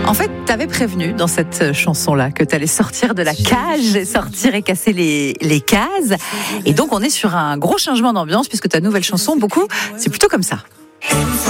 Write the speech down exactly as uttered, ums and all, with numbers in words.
En fait, t'avais prévenu dans cette chanson-là que t'allais sortir de la cage, et sortir et casser les, les cases. Et donc, on est sur un gros changement d'ambiance puisque ta nouvelle chanson, beaucoup, c'est plutôt comme ça.